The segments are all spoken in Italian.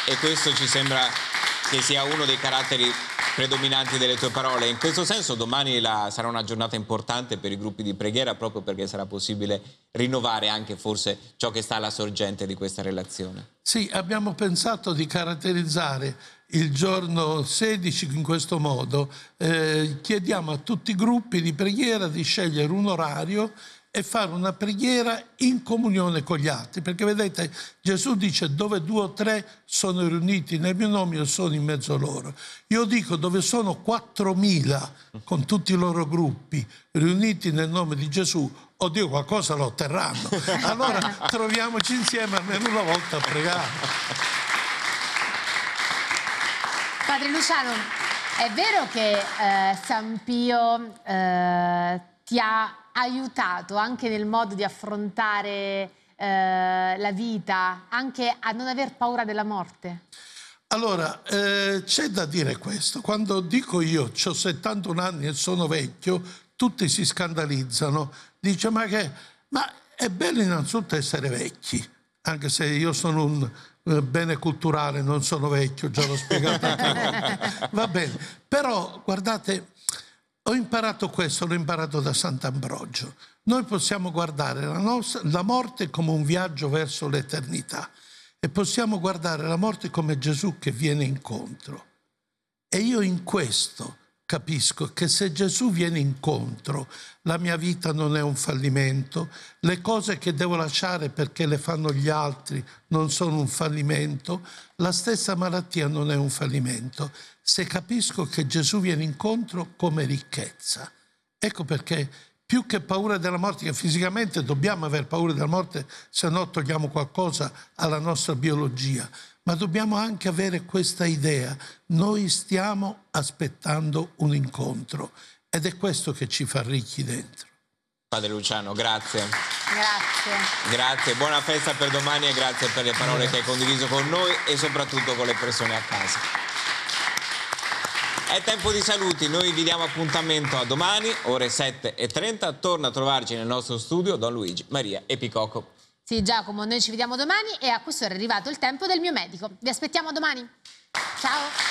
e questo ci sembra che sia uno dei caratteri predominanti delle tue parole. In questo senso domani sarà una giornata importante per i gruppi di preghiera, proprio perché sarà possibile rinnovare anche forse ciò che sta alla sorgente di questa relazione. Sì, abbiamo pensato di caratterizzare il giorno 16 in questo modo. Chiediamo a tutti i gruppi di preghiera di scegliere un orario e fare una preghiera in comunione con gli altri, perché vedete, Gesù dice: dove 2 o 3 sono riuniti nel mio nome, io sono in mezzo a loro. Io dico, dove sono 4.000 con tutti i loro gruppi riuniti nel nome di Gesù, oddio, qualcosa lo otterranno. Allora troviamoci insieme almeno una volta a pregare. Padre Luciano, è vero che San Pio ti ha aiutato anche nel modo di affrontare la vita, anche a non aver paura della morte? Allora, c'è da dire questo. Quando dico io ho 71 anni e sono vecchio, tutti si scandalizzano. Dice, ma è bello innanzitutto essere vecchi, anche se io sono un bene culturale, non sono vecchio, già l'ho spiegato altre volte. Va bene, però guardate, ho imparato questo, l'ho imparato da Sant'Ambrogio. Noi possiamo guardare la morte come un viaggio verso l'eternità e possiamo guardare la morte come Gesù che viene incontro. E io in questo capisco che se Gesù viene incontro, la mia vita non è un fallimento, le cose che devo lasciare perché le fanno gli altri non sono un fallimento, la stessa malattia non è un fallimento, se capisco che Gesù viene incontro come ricchezza. Ecco perché più che paura della morte, che fisicamente dobbiamo aver paura della morte, se no togliamo qualcosa alla nostra biologia, ma dobbiamo anche avere questa idea: noi stiamo aspettando un incontro ed è questo che ci fa ricchi dentro. Padre Luciano, grazie. Grazie. Grazie, buona festa per domani e grazie per le parole che hai condiviso con noi e soprattutto con le persone a casa. È tempo di saluti, noi vi diamo appuntamento a domani, ore 7:30, torna a trovarci nel nostro studio Don Luigi Maria Epicocco. Sì, Giacomo, noi ci vediamo domani e a questo è arrivato il tempo del mio medico. Vi aspettiamo domani. Ciao.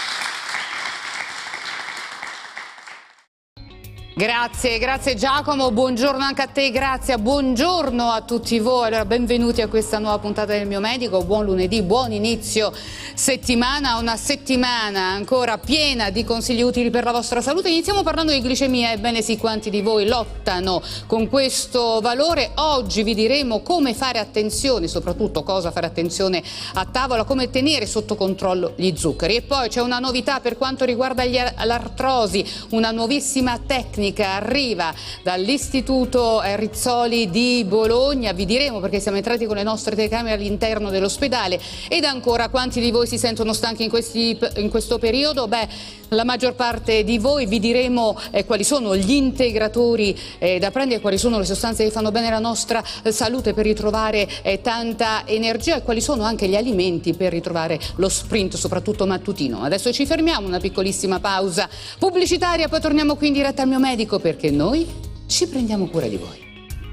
Grazie Giacomo, buongiorno anche a te, grazie, buongiorno a tutti voi. Allora, benvenuti a questa nuova puntata del mio medico, buon lunedì, buon inizio settimana, una settimana ancora piena di consigli utili per la vostra salute. Iniziamo parlando di glicemia, ebbene sì, quanti di voi lottano con questo valore. Oggi vi diremo come fare attenzione, soprattutto cosa fare attenzione a tavola, come tenere sotto controllo gli zuccheri. E poi c'è una novità per quanto riguarda l'artrosi, una nuovissima tecnica arriva dall'Istituto Rizzoli di Bologna. Vi diremo perché siamo entrati con le nostre telecamere all'interno dell'ospedale. Ed ancora, quanti di voi si sentono stanchi in questo periodo? La maggior parte di voi. Vi diremo quali sono gli integratori da prendere, quali sono le sostanze che fanno bene alla nostra salute per ritrovare tanta energia e quali sono anche gli alimenti per ritrovare lo sprint, soprattutto mattutino. Adesso ci fermiamo, una piccolissima pausa pubblicitaria, poi torniamo qui in diretta al mio medico perché noi ci prendiamo cura di voi.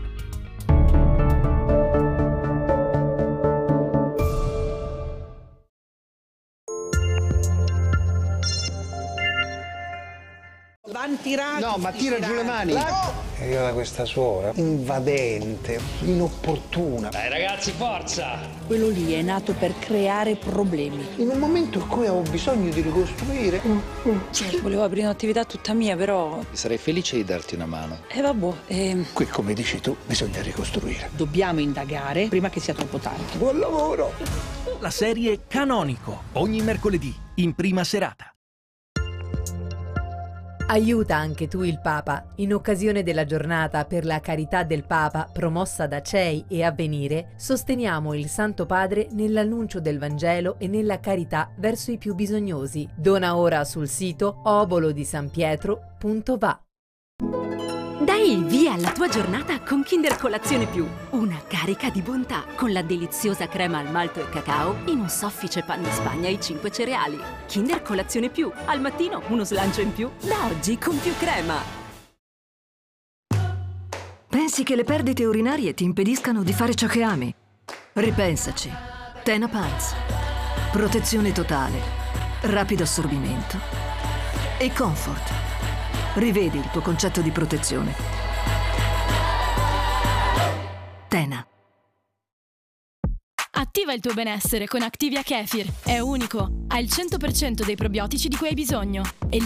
No, ma tira giù le mani. È arrivata questa suora, invadente, inopportuna. Dai ragazzi, forza! Quello lì è nato per creare problemi. In un momento in cui avevo bisogno di ricostruire. Sì, volevo aprire un'attività tutta mia, però... Sarei felice di darti una mano. Vabbè, Qui, come dici tu, bisogna ricostruire. dobbiamo indagare prima che sia troppo tardi. Buon lavoro! La serie Canonico, ogni mercoledì, in prima serata. Aiuta anche tu il Papa. In occasione della giornata per la carità del Papa promossa da CEI e Avvenire, sosteniamo il Santo Padre nell'annuncio del Vangelo e nella carità verso i più bisognosi. Dona ora sul sito obolodisanpietro.va. Dai il via alla tua giornata con Kinder Colazione Più. Una carica di bontà con la deliziosa crema al malto e cacao in un soffice pan di Spagna e 5 cereali. Kinder Colazione Più. Al mattino uno slancio in più. Da oggi con più crema. Pensi che le perdite urinarie ti impediscano di fare ciò che ami? Ripensaci. Tena Pants. protezione totale, rapido assorbimento e comfort. Rivedi il tuo concetto di protezione. Tena. Attiva il tuo benessere con Activia Kefir. È unico, ha il 100% dei probiotici di cui hai bisogno e